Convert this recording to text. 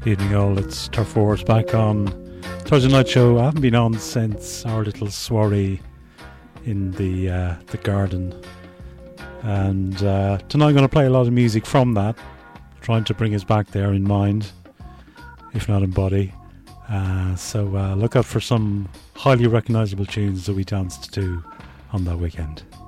Evening all, it's Turf Wars back on Thursday night show. I haven't been on since our little soiree in the garden, and tonight I'm going to play a lot of music from that, trying to bring us back there in mind, if not in body. So look out for some highly recognisable tunes that we danced to on that weekend.